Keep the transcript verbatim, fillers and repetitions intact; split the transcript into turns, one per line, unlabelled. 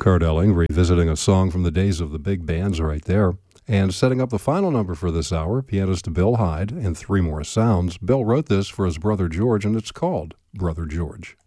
Cardelling revisiting a song from the days of the big bands right there. And setting up the final number for this hour, pianist Bill Hyde and Three More Sounds. Bill wrote this for his brother George, and it's called Brother George.